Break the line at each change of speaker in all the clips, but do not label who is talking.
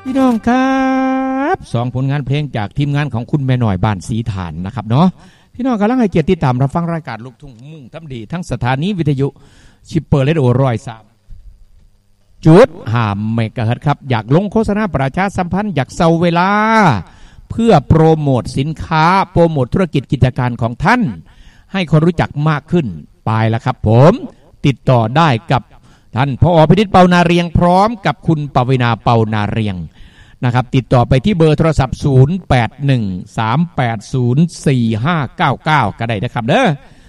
พี่น้องครับสองผลงานเพลงจากทีมงานของคุณแม่หน่อยบ้านสีฐานนะครับเนาะพี่น้องกำลังให้เกียรติติดตามรับฟังรายการลูกทุ่งมุ่งทำดีทั้งสถานีวิทยุชิปเปอร์เรดิโอ103.5 เมกะเฮิรตซ์ครับอยากลงโฆษณาประชาสัมพันธ์อยากเซาเวลาเพื่อโปรโมทสินค้าโปรโมทธุรกิจกิจการของท่านให้คนรู้จักมากขึ้นไปแล้วครับผมติดต่อได้กับท่านผอ.พินิจเปานาเรียงพร้อมกับคุณปวีณาเปานาเรียงนะครับติดต่อไปที่เบอร์โทรศัพท์0813804599ก็ได้นะครับเด้อ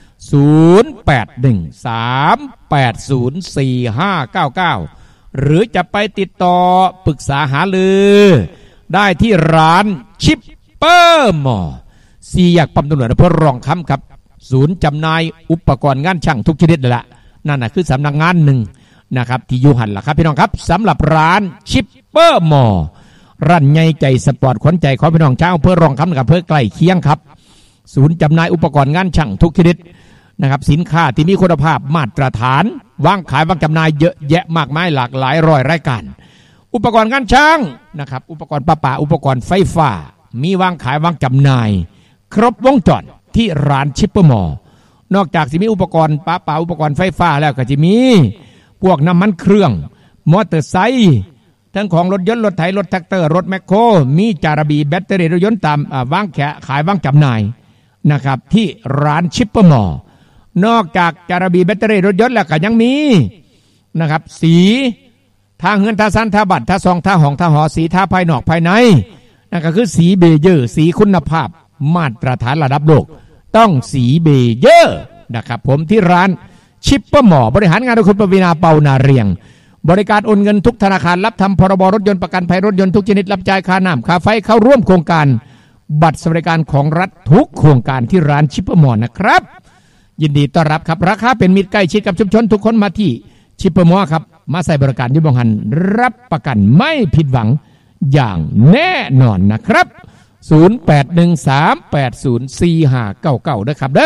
0813804599หรือจะไปติดต่อปรึกษาหารือได้ที่ร้านชิปเปอร์มอสี่แยกปั๊มตำรวจอำเภอรองคำครับศูนย์จำหน่ายอุปกรณ์งานช่างทุกชนิดเลยละนั่นน่ะคือสำนักงานหนึ่งนะครับที่อยู่หันล่ะครับพี่น้องครับสำหรับร้านชิปเปอร์มอร้านใหญ่ใจสปอร์ตขวัญใจของพี่น้องชาวอำเภอรองคำกับอำเภอใกล้เคียงครับศูนย์จำหน่ายอุปกรณ์งานช่างทุกชนิดนะครับสินค้าที่มีคุณภาพมาตรฐานวางขายวางจำหน่ายเยอะแยะมากมายหลากหลายร้อยรายการอุปกรณ์งานช่างนะครับอุปกรณ์ประปาอุปกรณ์ไฟฟ้ามีวางขายวางจำหน่ายครบวงจรที่ร้านชิปเปอร์มอนอกจากจะมีอุปกรณ์ประปาอุปกรณ์ไฟฟ้าแล้วก็จะมีพวกน้ำมันเครื่องมอเตอร์ไซค์ทั้งของรถยนต์รถไถรถแท็กเตอร์รถแมคโครมีจาระบีแบตเตอรี่รถยนต์ตามวางขายวางจำหน่ายนะครับที่ร้านชิปเปอร์มอนอกจากจาระบีแบตเตอรี่รถยนต์แล้วก็ยังมีนะครับสีทางเฮือนทาซันทาบัตรทาซองทาห้องทาหอสีทาภายนอกภายในนั่นก็คือสีเบเยอร์สีคุณภาพมาตรฐานระดับโลกต้องสีเบเยอร์นะครับผมที่ร้านชิปเปอร์มอบริหารงานโดยคุณปวีณาเปานาเรียงบริการโอนเงินทุกธนาคารรับทำพรบรถยนต์ประกันภัยรถยนต์ทุกชนิดรับจ่ายค่าน้ำค่าไฟเข้าร่วมโครงการบัตรสวัสดิการของรัฐทุกโครงการที่ร้านชิปเปอร์มอนะครับยินดีต้อนรับครับราคาเป็นมิตรใกล้ชิดกับชุมชนทุกคนมาที่ชิปเปอร์มอครับมาใส่บริการยุบหันรับประกันไม่ผิดหวังอย่างแน่นอนนะครับ0813804599นะครับเด้อ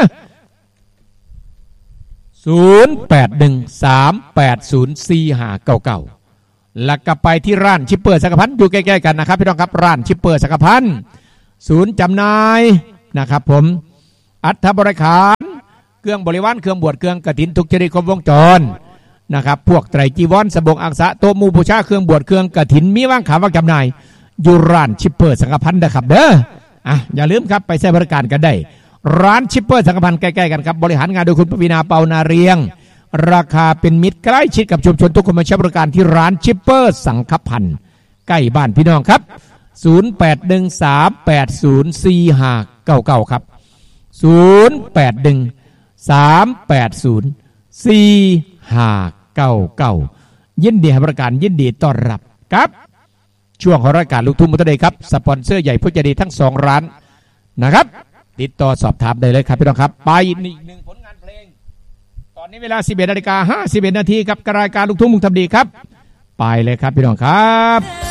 0813804599แล้วก็ไปที่ร้านชิปเปอร์สังกพันธ์อยู่ใกล้ๆกันนะครับพี่น้องครับร้านชิปเปอร์สังกพันธ์ศูนย์จำหน่ายนะครับผมอัฐบริขารเครื่องบริวารเครื่องบวชเครื่องกฐินทุกชนิดครบวงจรนะครับพวกไตรจีวรสบงอักษะโต๊ะหมู่บูชาเครื่องบวชเครื่องกฐินมีวางขายวางจำหน่ายอยู่ร้านชิปเปอร์สังกพันธ์นะครับเด้ออย่าลืมครับไปใช้บริการกันได้ร้านชิปเปอร์สังกพันธ์ใกล้ๆกันครับบริหารงานโดยคุณปวีณาเปานาเรียงราคาเป็นมิตรใกล้ชิดกับชุมชนทุกคนมาใช้บริการที่ร้านชิปเปอร์สังกพันธ์ใกล้บ้านพี่น้องครับ0813804599ครับ0813804599ยินดีให้บริการยินดีต้อนรับครับช่วงของรายการลูกทุ่งมุตเดย์ครับสปอนเซอร์ใหญ่ผู้ใจดีทั้ง2ร้านนะครับติดต่อสอบถามได้เลยครับพี่น้องครับไปอีกหนึ่งผลงานเพลงตอนนี้เวลา 11:51 นาทีครับรายการลูกทุ่งมุงทำดีครับไปเลยครับพี่น้องครับ